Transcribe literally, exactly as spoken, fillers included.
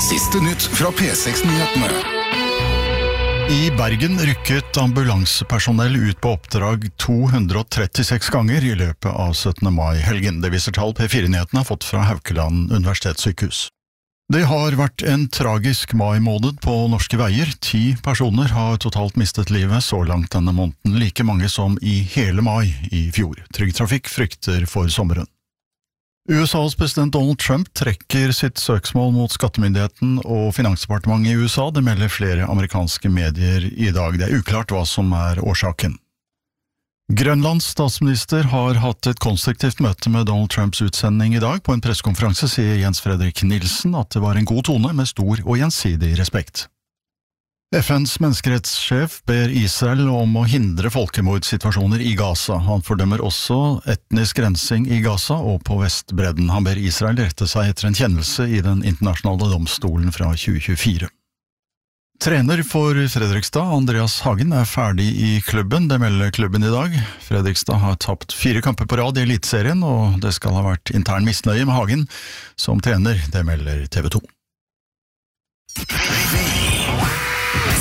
Siste nytt fra P seks-nyhetene. I Bergen rykket ambulansepersonell ut på oppdrag to hundre trettiseks ganger i løpet av syttende mai-helgen. Det viser tall P fire-nyhetene har fått fra Haukeland universitetssykehus. Det har vært en tragisk mai-måned på norske veier. Ti personer har totalt mistet livet så langt denne måneden, like mange som i hele mai i fjor. Trygg Trafikk frykter for sommeren. U S A's president Donald Trump trekker sitt søksmål mot skattemyndigheten og finansdepartementet i U S A. Det melder flere amerikanske medier i dag. Det er uklart hva som er årsaken. Grønlands statsminister har hatt et konstruktivt møte med Donald Trumps utsending i dag. På en pressekonferanse sier Jens Fredrik Nielsen at det var en god tone med stor og gjensidig respekt. F N's menneskerettssjef ber Israel om å hindre folkemordsituasjoner i Gaza. Han fordømmer også etnisk rensing i Gaza og på Vestbredden. Han ber Israel rette seg etter en kjennelse i den internasjonale domstolen fra tjue tjuefire. Trener for Fredrikstad, Andreas Hagen, er ferdig i klubben. Det melder klubben i dag. Fredrikstad har tapt fire kamper på rad i Eliteserien, og det skal ha vært intern misnøye med Hagen som trener. Det melder T V to.